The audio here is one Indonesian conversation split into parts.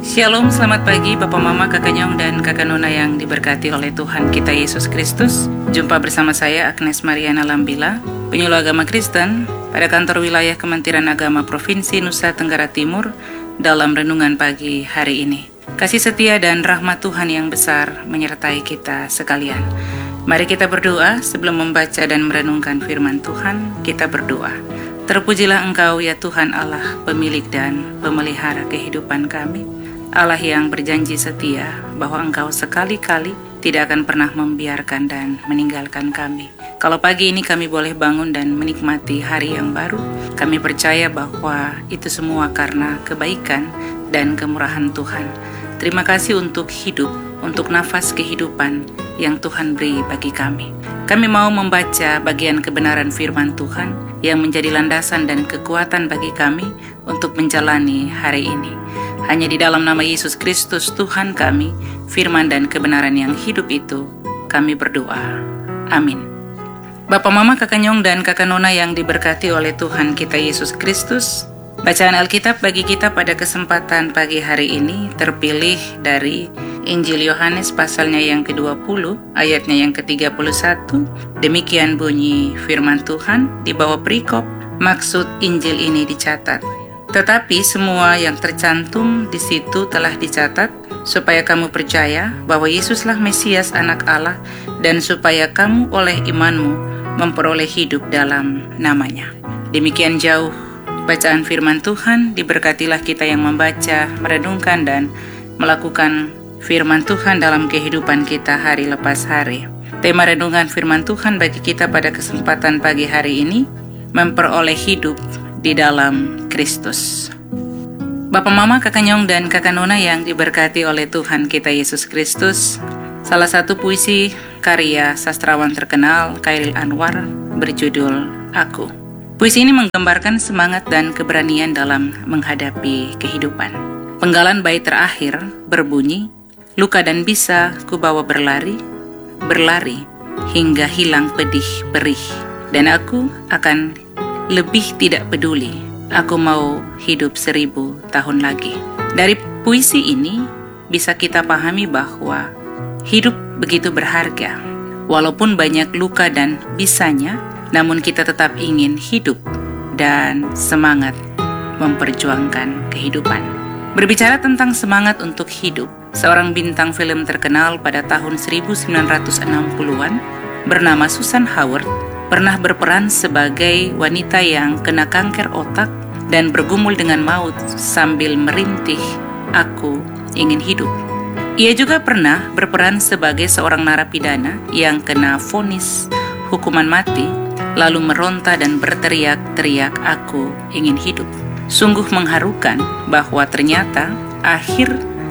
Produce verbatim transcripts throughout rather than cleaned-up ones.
Shalom, selamat pagi Bapak Mama, Kakak Nyong, dan Kakak Nona yang diberkati oleh Tuhan kita Yesus Kristus. Jumpa bersama saya Agnes Mariana Lambila, penyuluh agama Kristen pada kantor wilayah Kementerian Agama Provinsi Nusa Tenggara Timur dalam renungan pagi hari ini. Kasih setia dan rahmat Tuhan yang besar menyertai kita sekalian. Mari kita berdoa sebelum membaca dan merenungkan firman Tuhan. Kita berdoa. Terpujilah Engkau ya Tuhan Allah, pemilik dan pemelihara kehidupan kami. Allah yang berjanji setia bahwa Engkau sekali-kali tidak akan pernah membiarkan dan meninggalkan kami. Kalau pagi ini kami boleh bangun dan menikmati hari yang baru, kami percaya bahwa itu semua karena kebaikan dan kemurahan Tuhan. Terima kasih untuk hidup, untuk nafas kehidupan yang Tuhan beri bagi kami. Kami mau membaca bagian kebenaran firman Tuhan yang menjadi landasan dan kekuatan bagi kami untuk menjalani hari ini. Hanya di dalam nama Yesus Kristus Tuhan kami, firman dan kebenaran yang hidup itu, kami berdoa. Amin. Bapak Mama, Kakak Nyong, dan Kakak Nona yang diberkati oleh Tuhan kita Yesus Kristus, bacaan Alkitab bagi kita pada kesempatan pagi hari ini terpilih dari Injil Yohanes pasalnya yang kedua puluh, ayatnya yang ketiga puluh satu. Demikian bunyi firman Tuhan di bawah perikop, maksud Injil ini dicatat. Tetapi semua yang tercantum di situ telah dicatat, supaya kamu percaya bahwa Yesuslah Mesias Anak Allah, dan supaya kamu oleh imanmu memperoleh hidup dalam namanya. Demikian jauh bacaan firman Tuhan. Diberkatilah kita yang membaca, merenungkan, dan melakukan firman Tuhan dalam kehidupan kita hari lepas hari. Tema renungan firman Tuhan bagi kita pada kesempatan pagi hari ini, memperoleh hidup di dalam Kristus. Bapak Mama, Kakak Nyong, dan Kakak Nona yang diberkati oleh Tuhan kita Yesus Kristus, salah satu puisi karya sastrawan terkenal Chairil Anwar berjudul Aku. Puisi ini menggambarkan semangat dan keberanian dalam menghadapi kehidupan. Penggalan bait terakhir berbunyi, luka dan bisa ku bawa berlari, berlari hingga hilang pedih perih, dan aku akan lebih tidak peduli, aku mau hidup seribu tahun lagi. Dari puisi ini bisa kita pahami bahwa hidup begitu berharga. Walaupun banyak luka dan bisanya, namun kita tetap ingin hidup dan semangat memperjuangkan kehidupan. Berbicara tentang semangat untuk hidup, seorang bintang film terkenal pada tahun seribu sembilan ratus enam puluhan bernama Susan Howard pernah berperan sebagai wanita yang kena kanker otak dan bergumul dengan maut sambil merintih, "Aku ingin hidup." Ia juga pernah berperan sebagai seorang narapidana yang kena vonis hukuman mati, lalu meronta dan berteriak-teriak, "Aku ingin hidup." Sungguh mengharukan bahwa ternyata akhir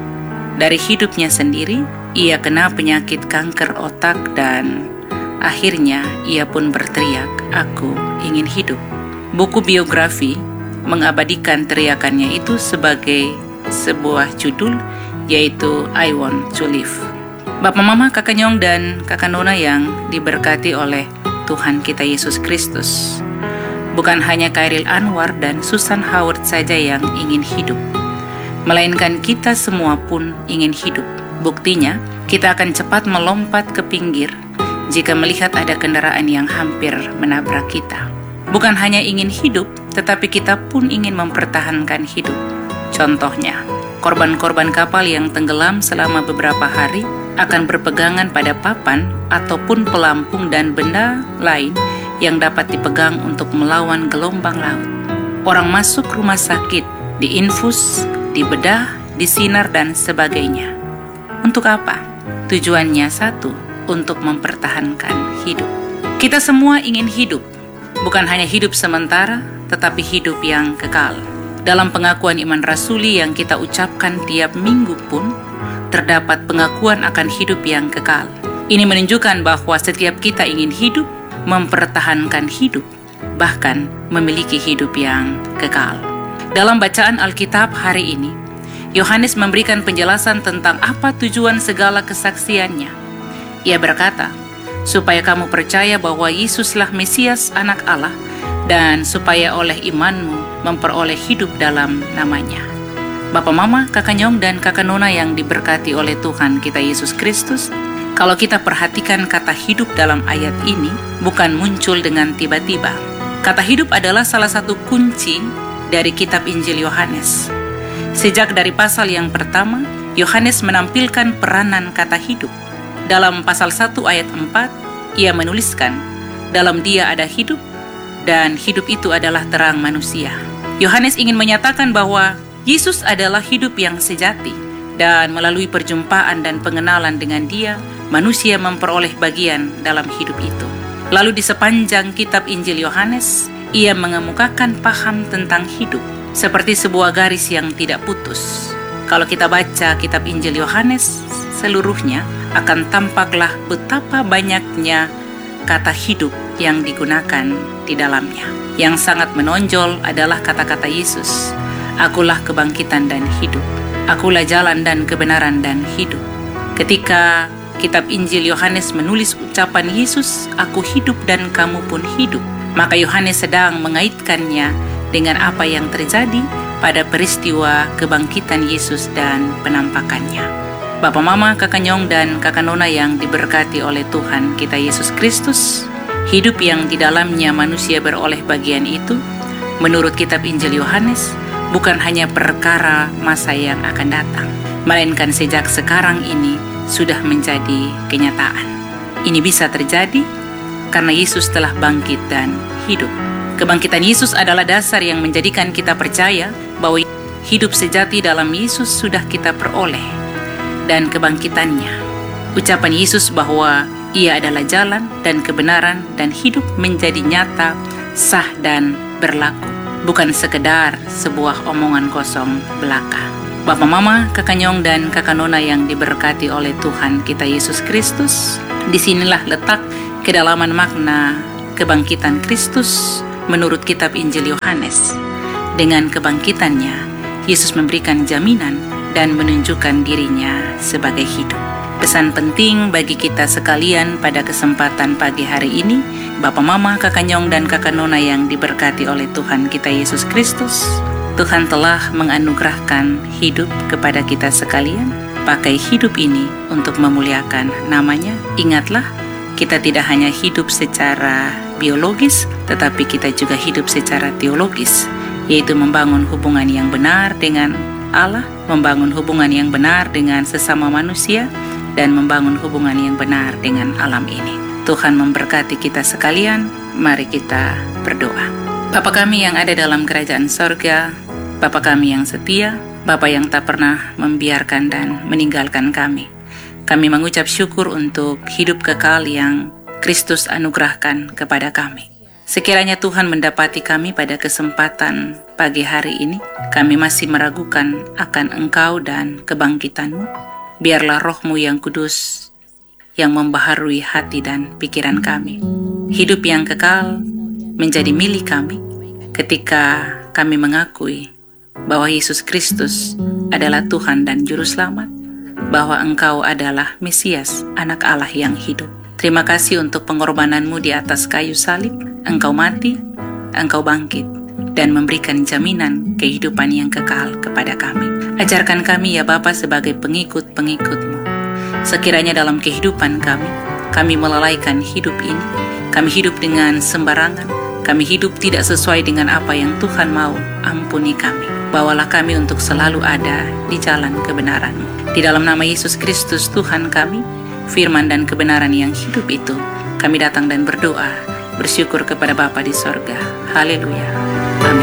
dari hidupnya sendiri, ia kena penyakit kanker otak dan akhirnya ia pun berteriak, "Aku ingin hidup." Buku biografi mengabadikan teriakannya itu sebagai sebuah judul, yaitu I Want to Live. Bapak Mama, Kakak Nyong, dan Kakak Nona yang diberkati oleh Tuhan kita Yesus Kristus, bukan hanya Chairil Anwar dan Susan Howard saja yang ingin hidup, melainkan kita semua pun ingin hidup. Buktinya, kita akan cepat melompat ke pinggir jika melihat ada kendaraan yang hampir menabrak kita. Bukan hanya ingin hidup, tetapi kita pun ingin mempertahankan hidup. Contohnya, korban-korban kapal yang tenggelam selama beberapa hari akan berpegangan pada papan ataupun pelampung dan benda lain yang dapat dipegang untuk melawan gelombang laut. Orang masuk rumah sakit, diinfus, dibedah, disinar, dan sebagainya. Untuk apa? Tujuannya satu, untuk mempertahankan hidup. Kita semua ingin hidup, bukan hanya hidup sementara, tetapi hidup yang kekal. Dalam pengakuan iman rasuli yang kita ucapkan tiap minggu pun, terdapat pengakuan akan hidup yang kekal. Ini menunjukkan bahwa setiap kita ingin hidup, mempertahankan hidup, bahkan memiliki hidup yang kekal. Dalam bacaan Alkitab hari ini, Yohanes memberikan penjelasan tentang apa tujuan segala kesaksiannya. Ia berkata, supaya kamu percaya bahwa Yesuslah Mesias Anak Allah, dan supaya oleh imanmu memperoleh hidup dalam namanya. Bapak Mama, Kakak Nyong, dan Kakak Nona yang diberkati oleh Tuhan kita Yesus Kristus, kalau kita perhatikan kata hidup dalam ayat ini bukan muncul dengan tiba-tiba. Kata hidup adalah salah satu kunci dari kitab Injil Yohanes. Sejak dari pasal yang pertama, Yohanes menampilkan peranan kata hidup. Dalam pasal satu ayat empat, ia menuliskan, dalam dia ada hidup, dan hidup itu adalah terang manusia. Yohanes ingin menyatakan bahwa Yesus adalah hidup yang sejati, dan melalui perjumpaan dan pengenalan dengan dia, manusia memperoleh bagian dalam hidup itu. Lalu di sepanjang kitab Injil Yohanes, ia mengemukakan paham tentang hidup, seperti sebuah garis yang tidak putus. Kalau kita baca kitab Injil Yohanes seluruhnya, akan tampaklah betapa banyaknya kata hidup yang digunakan di dalamnya. Yang sangat menonjol adalah kata-kata Yesus, "Akulah kebangkitan dan hidup. Akulah jalan dan kebenaran dan hidup." Ketika kitab Injil Yohanes menulis ucapan Yesus, "Aku hidup dan kamu pun hidup," maka Yohanes sedang mengaitkannya dengan apa yang terjadi pada peristiwa kebangkitan Yesus dan penampakannya. Bapak Mama, Kakak Nyong, dan Kakak Nona yang diberkati oleh Tuhan kita Yesus Kristus, hidup yang di dalamnya manusia beroleh bagian itu, menurut kitab Injil Yohanes, bukan hanya perkara masa yang akan datang, melainkan sejak sekarang ini sudah menjadi kenyataan. Ini bisa terjadi karena Yesus telah bangkit dan hidup. Kebangkitan Yesus adalah dasar yang menjadikan kita percaya bahwa hidup sejati dalam Yesus sudah kita peroleh. Dan kebangkitannya, ucapan Yesus bahwa Ia adalah jalan dan kebenaran dan hidup menjadi nyata, sah dan berlaku, bukan sekedar sebuah omongan kosong belaka. Bapak Mama, Kakak Nyong, dan Kakak Nona yang diberkati oleh Tuhan kita Yesus Kristus, disinilah letak kedalaman makna kebangkitan Kristus menurut kitab Injil Yohanes. Dengan kebangkitannya, Yesus memberikan jaminan dan menunjukkan dirinya sebagai hidup. Pesan penting bagi kita sekalian pada kesempatan pagi hari ini, Bapak Mama, Kakak Nyong, dan Kakak Nona yang diberkati oleh Tuhan kita Yesus Kristus, Tuhan telah menganugerahkan hidup kepada kita sekalian. Pakai hidup ini untuk memuliakan namanya. Ingatlah, kita tidak hanya hidup secara biologis, tetapi kita juga hidup secara teologis, yaitu membangun hubungan yang benar dengan Allah, membangun hubungan yang benar dengan sesama manusia, dan membangun hubungan yang benar dengan alam ini. Tuhan memberkati kita sekalian. Mari kita berdoa. Bapa kami yang ada dalam kerajaan sorga, Bapa kami yang setia, Bapa yang tak pernah membiarkan dan meninggalkan kami. Kami mengucap syukur untuk hidup kekal yang Kristus anugerahkan kepada kami. Sekiranya Tuhan mendapati kami pada kesempatan pagi hari ini, kami masih meragukan akan Engkau dan kebangkitan-Mu. Biarlah Roh-Mu yang kudus yang membaharui hati dan pikiran kami. Hidup yang kekal menjadi milik kami ketika kami mengakui bahwa Yesus Kristus adalah Tuhan dan Juru Selamat, bahwa Engkau adalah Mesias, Anak Allah yang hidup. Terima kasih untuk pengorbanan-Mu di atas kayu salib. Engkau mati, Engkau bangkit, dan memberikan jaminan kehidupan yang kekal kepada kami. Ajarkan kami ya Bapa sebagai pengikut-pengikut-Mu. Sekiranya dalam kehidupan kami, kami melalaikan hidup ini, kami hidup dengan sembarangan, kami hidup tidak sesuai dengan apa yang Tuhan mau, ampuni kami. Bawalah kami untuk selalu ada di jalan kebenaran-Mu. Di dalam nama Yesus Kristus Tuhan kami, firman dan kebenaran yang hidup itu, kami datang dan berdoa, bersyukur kepada Bapa di sorga. Haleluya.